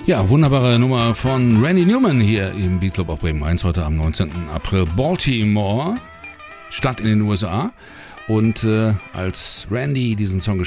Ja, wunderbare Nummer von Randy Newman hier im Beatclub auf Bremen 1 heute am 19. April. Baltimore, Stadt in den USA. Und als Randy diesen Song